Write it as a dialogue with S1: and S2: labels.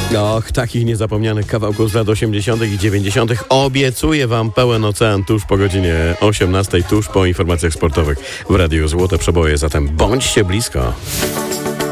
S1: Och, takich niezapomnianych kawałków z lat 80. i 90. Obiecuję wam pełen ocean tuż po godzinie 18, tuż po informacjach sportowych w Radiu Złote Przeboje, zatem bądźcie blisko.